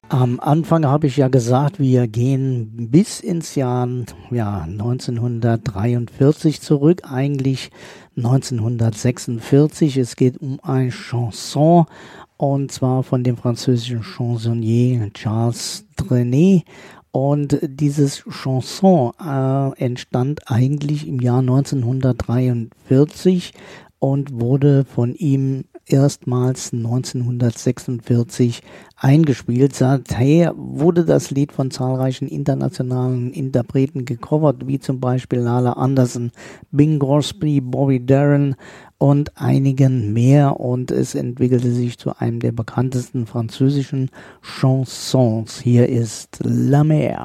Am Anfang habe ich ja gesagt, wir gehen bis ins Jahr 1943 zurück, eigentlich 1946. Es geht um ein Chanson und zwar von dem französischen Chansonnier Charles Trenet. Und dieses Chanson entstand eigentlich im Jahr 1943 und wurde von ihm erstmals 1946 eingespielt. Seither wurde das Lied von zahlreichen internationalen Interpreten gecovert, wie zum Beispiel Lala Anderson, Bing Crosby, Bobby Darin und einigen mehr. Und es entwickelte sich zu einem der bekanntesten französischen Chansons. Hier ist La Mer.